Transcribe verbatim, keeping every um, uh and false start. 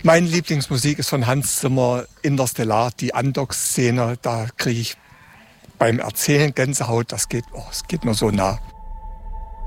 Meine Lieblingsmusik ist von Hans Zimmer, Interstellar, die Andock-Szene. Da kriege ich beim Erzählen Gänsehaut, das geht, oh, es geht mir so nah.